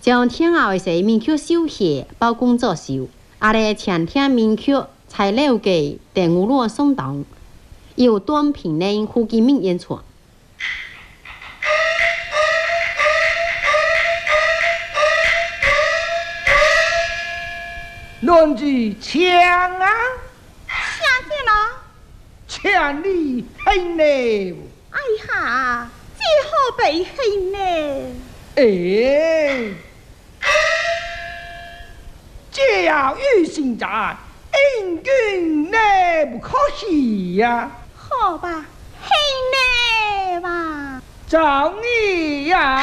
将天后的些民曲收下，包工作收。阿来前天民曲材料给电五路送档，由短平内胡金明演出。 论句强啊， 想起了， 强你很呢。 哎呀，最好被恨呢。 哎，这样与心战，英军呢不可惜呀。 好吧，恨呢吧。 照你呀。